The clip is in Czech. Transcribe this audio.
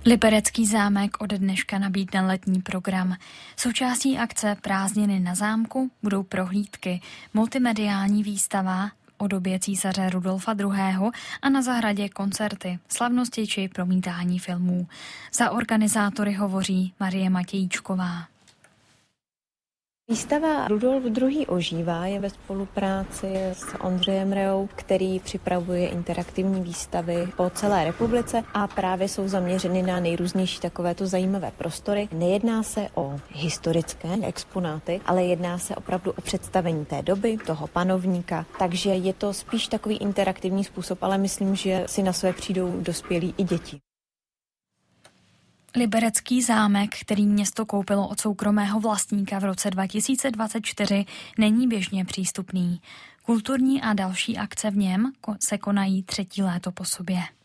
Liberecký zámek od dneška nabídne letní program. Součástí akce Prázdniny na zámku budou prohlídky, multimediální výstava o době císaře Rudolfa II. A na zahradě koncerty, slavnosti či promítání filmů. Za organizátory hovoří Marie Matějíčková. Výstava Rudolf II. Ožívá je ve spolupráci s Ondřejem Reou, který připravuje interaktivní výstavy po celé republice a právě jsou zaměřeny na nejrůznější takovéto zajímavé prostory. Nejedná se o historické exponáty, ale jedná se opravdu o představení té doby, toho panovníka, takže je to spíš takový interaktivní způsob, ale myslím, že si na své přijdou dospělí i děti. Liberecký zámek, který město koupilo od soukromého vlastníka v roce 2024, není běžně přístupný. Kulturní a další akce v něm se konají 3. léto po sobě.